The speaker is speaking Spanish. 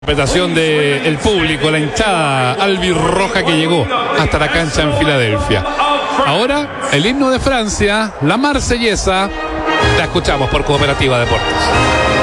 Interpretación del público, la hinchada albirroja que llegó hasta la cancha en Filadelfia. Ahora, el himno de Francia, la Marsellesa, la escuchamos por Cooperativa Deportes.